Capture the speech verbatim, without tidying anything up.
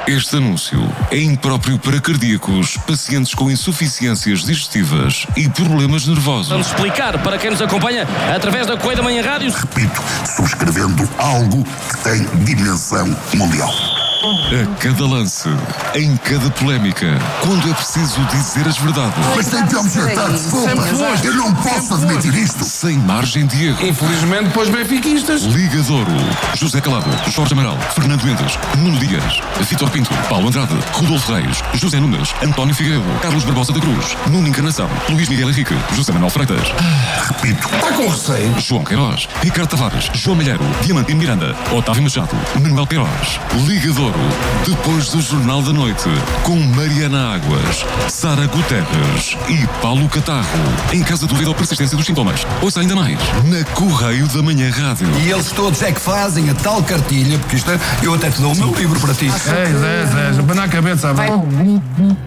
Este anúncio é impróprio para cardíacos, pacientes com insuficiências digestivas e problemas nervosos. Vamos explicar para quem nos acompanha através da Correia da Manhã Rádio. Repito, subscrevendo algo que tem dimensão mundial. A cada lance, em cada polémica, quando é preciso dizer as verdades. Mas tem que objetar desculpas. Eu não posso admitir isto. Sem margem de erro. Infelizmente, depois benfiquistas. Liga de Ouro. José Calado, Jorge Amaral, Fernando Mendes, Nuno Dias, Vítor Pinto, Paulo Andrade, Rodolfo Reis, José Nunes, António Figueiredo, Carlos Barbosa da Cruz, Nuno Encarnação, Luís Miguel Henrique, José Manuel Freitas. Repito, Está com receio. João Queiroz, Ricardo Tavares, João Malheiro, Diamantino Miranda, Otávio Machado, Manuel Queiroz. Liga de Ouro. Depois do Jornal da Noite, com Mariana Águas, Sara Guterres e Paulo Catarro. Em caso de dúvida ou persistência dos sintomas, ouça ainda mais na Correio da Manhã Rádio. E eles todos é que fazem a tal cartilha, porque isto é, eu até te dou o meu livro para ti. É, é, é. Para na cabeça, vai.